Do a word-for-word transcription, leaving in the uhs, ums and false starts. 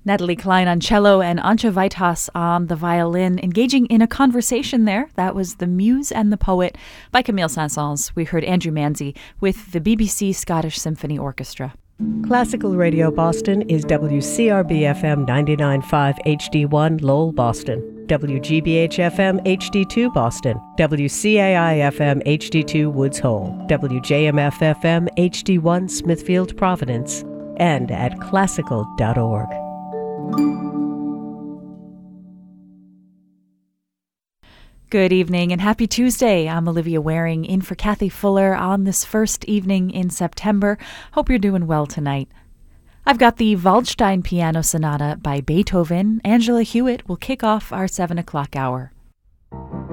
Natalie Klein on cello and Antje Weithas on the violin, engaging in a conversation there. That was The Muse and the Poet by Camille Saint-Saëns. We heard Andrew Manzi with the B B C Scottish Symphony Orchestra. Classical Radio Boston is W C R B F M ninety-nine point five H D one Lowell, Boston, W G B H F M H D two Boston, W C A I F M H D two Woods Hole, W J M F F M H D one Smithfield, Providence, and at classical dot org. Good evening and happy Tuesday. I'm Olivia Waring in for Kathy Fuller on this first evening in September. Hope you're doing well tonight. I've got the Waldstein Piano Sonata by Beethoven. Angela Hewitt will kick off our seven o'clock hour.